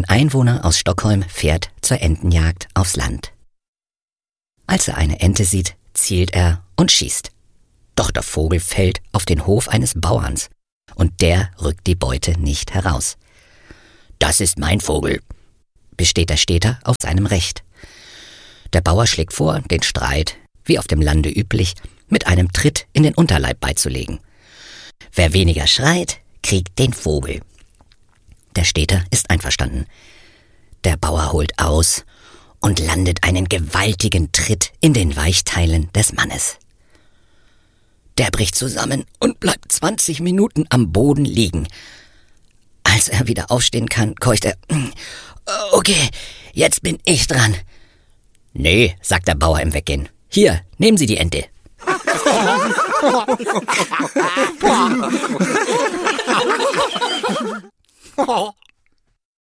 Einwohner aus Stockholm fährt zur Entenjagd aufs Land. Als er eine Ente sieht, zielt er und schießt. Doch der Vogel fällt auf den Hof eines Bauerns und der rückt die Beute nicht heraus. »Das ist mein Vogel«, besteht der Städter auf seinem Recht. Der Bauer schlägt vor, den Streit, wie auf dem Lande üblich, mit einem Tritt in den Unterleib beizulegen. Wer weniger schreit, kriegt den Vogel. Der Städter ist einverstanden. Der Bauer holt aus und landet einen gewaltigen Tritt in den Weichteilen des Mannes. Der bricht zusammen und bleibt 20 Minuten am Boden liegen. Als er wieder aufstehen kann, keucht er: »Okay, jetzt bin ich dran.« »Nee«, sagt der Bauer im Weggehen. »Hier, nehmen Sie die Ente.«